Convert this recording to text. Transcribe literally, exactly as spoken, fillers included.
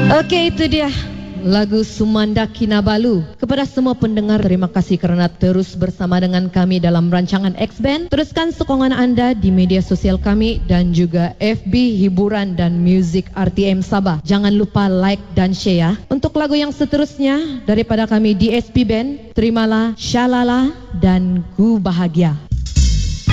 Okey, itu dia lagu Sumanda Kinabalu. Kepada semua pendengar, terima kasih kerana terus bersama dengan kami dalam rancangan X-Band. Teruskan sokongan anda di media sosial kami dan juga F B Hiburan dan Muzik R T M Sabah. Jangan lupa like dan share ya. Untuk lagu yang seterusnya daripada kami D S P Band, terimalah Shalala dan Ku Bahagia.